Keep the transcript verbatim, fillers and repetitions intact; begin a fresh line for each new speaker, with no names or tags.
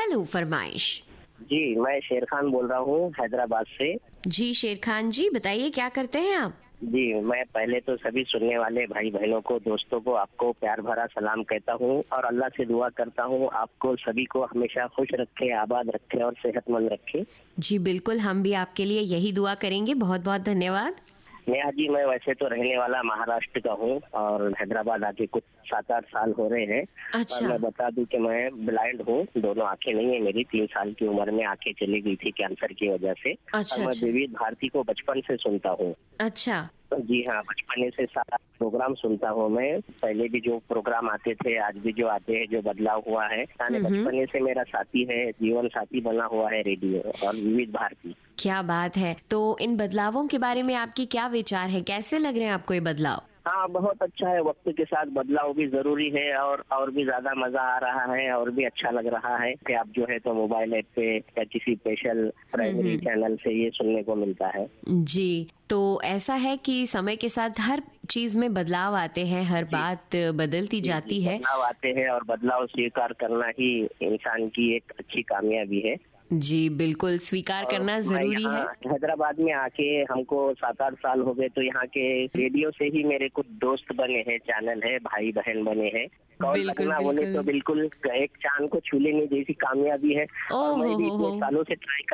Hello फरमाइश।
जी, मैं शेर खान बोल रहा हूँ हैदराबाद से।
जी शेर खान जी, बताइए क्या करते हैं आप?
जी, मैं पहले तो सभी सुनने वाले भाई बहनों को, दोस्तों को, आपको प्यार भरा सलाम कहता हूँ और अल्लाह से दुआ करता हूँ आपको सभी को हमेशा खुश रखे, आबाद रखे और सेहतमंद रखे।
जी बिल्कुल, हम भी आपके लिए यही दुआ करेंगे। बहुत बहुत धन्यवाद।
नेहा जी, मैं वैसे तो रहने वाला महाराष्ट्र का हूँ और हैदराबाद आके कुछ सात आठ साल हो रहे हैं। और
अच्छा।
मैं बता दूं कि मैं ब्लाइंड हूँ, दोनों आंखें नहीं है मेरी। तीन साल की उम्र में आंखें चली गई थी कैंसर की वजह से।
अच्छा
और मैं
अच्छा
विविध भारती को बचपन से सुनता हूँ।
अच्छा।
जी हाँ, बचपने से सारा प्रोग्राम सुनता हूँ मैं। पहले भी जो प्रोग्राम आते थे, आज भी जो आते हैं, जो बदलाव हुआ है, यानी
हम्म।
बचपने से मेरा साथी है, जीवन साथी बना हुआ है रेडियो और विविध भारती।
क्या बात है। तो इन बदलावों के बारे में आपकी क्या विचार है? कैसे लग रहे हैं आपको ये बदलाव?
हाँ, बहुत अच्छा है। वक्त के साथ बदलाव भी जरूरी है और और भी ज्यादा मजा आ रहा है और भी अच्छा लग रहा है कि आप जो है तो मोबाइल ऐप पे या किसी स्पेशल प्राइमरी
हम्म।
चैनल से ये सुनने को मिलता है।
जी, तो ऐसा है कि समय के साथ हर चीज में बदलाव आते हैं, हर
जी
बात बदलती
जी जी,
जाती है।
बदलाव आते हैं और बदलाव स्वीकार करना ही इंसान की एक अच्छी कामयाबी है।
जी बिल्कुल, स्वीकार
और
करना
मैं
जरूरी
यहाँ
है।
हैदराबाद में आके हमको सात आठ साल हो गए, तो यहाँ के रेडियो से ही मेरे कुछ दोस्त बने हैं, चैनल है, भाई बहन बने हैं। कॉल
बिल्कुल
लगना बोले
बिल्कुल।
तो बिल्कुल एक चांद को छू लेने जैसी कामयाबी है।
ओ
और
हो
मैं भी
हो
इतने
हो
सालों से ट्राई